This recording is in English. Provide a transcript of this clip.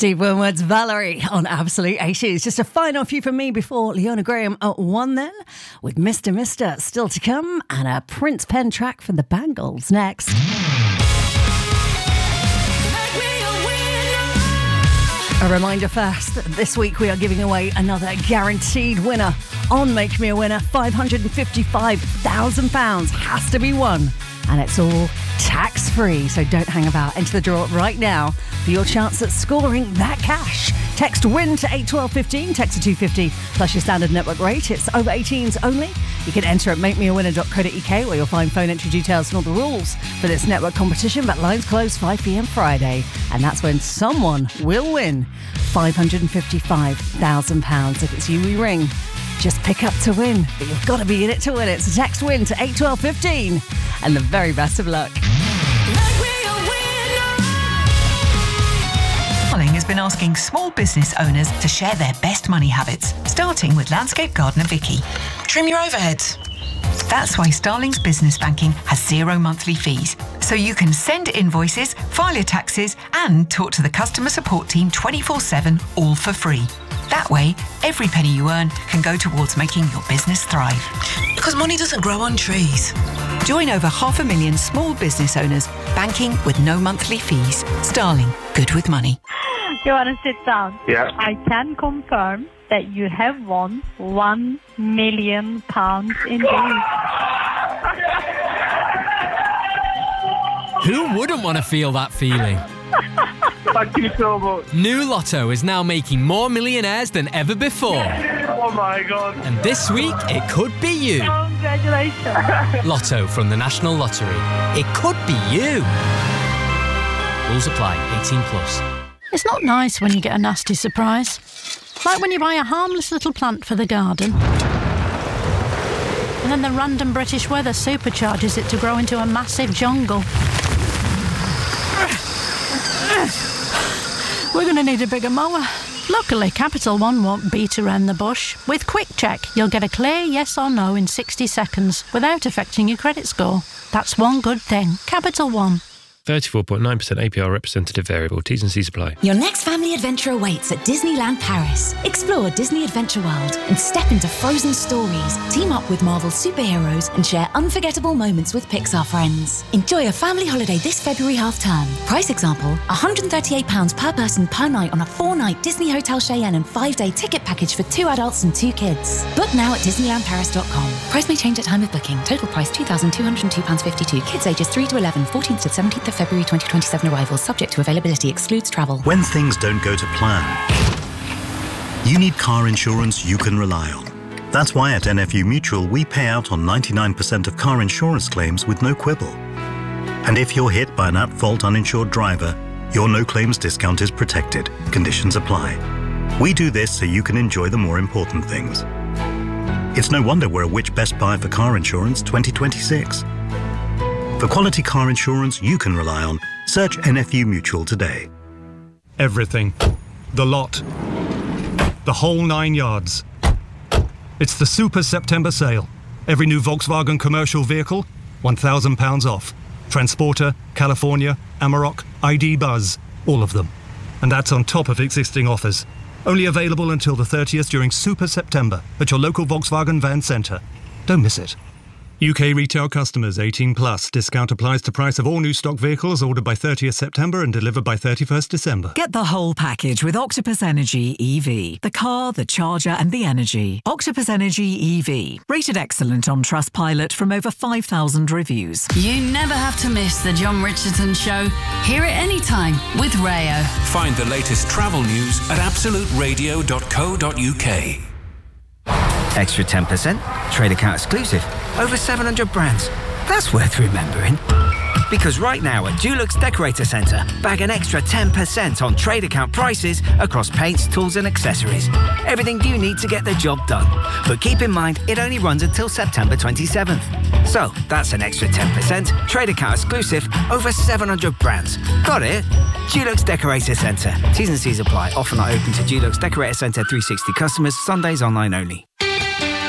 Steve Winwood's Valerie on Absolute 80s. Just a final few from me before Leona Graham at 1 then, with Mr. Mister still to come, and a Prince Pen track from the Bangles next. A reminder first that this week we are giving away another guaranteed winner on Make Me a Winner. £555,000 has to be won, and it's all tax-free, so don't hang about. Enter the draw right now for your chance at scoring that cash. Text WIN to 81215, text to 250 plus your standard network rate. It's over 18s only. You can enter at makemeawinner.co.uk, where you'll find phone entry details and all the rules for this network competition. But lines close 5 p.m. Friday, and that's when someone will win £555,000. If it's you we ring, just pick up to win, but you've got to be in it to win it. So text WIN to 81215, and the very best of luck. Starling has been asking small business owners to share their best money habits, starting with landscape gardener Vicky. Trim your overheads. That's why Starling's business banking has 0 monthly fees, so you can send invoices, file your taxes, and talk to the customer support team 24/7, all for free. That way, every penny you earn can go towards making your business thrive. Because money doesn't grow on trees. Join over 500,000 small business owners, banking with no monthly fees. Starling, good with money. You want to sit down? Yeah. I can confirm that you have won £1 million indeed. Who wouldn't want to feel that feeling? Thank you so much. New Lotto is now making more millionaires than ever before. Oh my God. And this week, it could be you. Congratulations. Lotto from the National Lottery. It could be you. Rules apply. 18 plus. It's not nice when you get a nasty surprise. Like when you buy a harmless little plant for the garden, and then the random British weather supercharges it to grow into a massive jungle. We're going to need a bigger mower. Luckily, Capital One won't beat around the bush. With Quick Check, you'll get a clear yes or no in 60 seconds without affecting your credit score. That's one good thing. Capital One. 34.9% APR representative variable. T's and C's apply. Your next family adventure awaits at Disneyland Paris. Explore Disney Adventure World and step into frozen stories. Team up with Marvel superheroes and share unforgettable moments with Pixar friends. Enjoy a family holiday this February half-term. Price example, £138 per person per night on a 4-night Disney Hotel Cheyenne and 5-day ticket package for 2 adults and 2 kids. Book now at disneylandparis.com. Price may change at time of booking. Total price £2,202.52. Kids ages 3 to 11, 14th to 17th of February 2027 arrivals, subject to availability, excludes travel. When things don't go to plan, you need car insurance you can rely on. That's why at NFU Mutual we pay out on 99% of car insurance claims with no quibble. And if you're hit by an at-fault uninsured driver, your no-claims discount is protected. Conditions apply. We do this so you can enjoy the more important things. It's no wonder we're a Which Best Buy for Car Insurance 2026. For quality car insurance you can rely on, search NFU Mutual today. Everything. The lot. The whole 9 yards. It's the Super September sale. Every new Volkswagen commercial vehicle, £1,000 off. Transporter, California, Amarok, ID Buzz, all of them. And that's on top of existing offers. Only available until the 30th during Super September at your local Volkswagen van centre. Don't miss it. UK retail customers 18 plus. Discount applies to price of all new stock vehicles ordered by 30th September and delivered by 31st December. Get the whole package with Octopus Energy EV. The car, the charger and the energy. Octopus Energy EV. Rated excellent on Trustpilot from over 5,000 reviews. You never have to miss the John Richardson Show. Hear it anytime with Rayo. Find the latest travel news at absoluteradio.co.uk. Extra 10%, trade account exclusive, over 700 brands. That's worth remembering. Because right now at Dulux Decorator Centre, bag an extra 10% on trade account prices across paints, tools and accessories. Everything you need to get the job done. But keep in mind, it only runs until September 27th. So, that's an extra 10%, trade account exclusive, over 700 brands. Got it? Dulux Decorator Centre. T's and C's apply. Offer not open to Dulux Decorator Centre 360 customers. Sundays online only.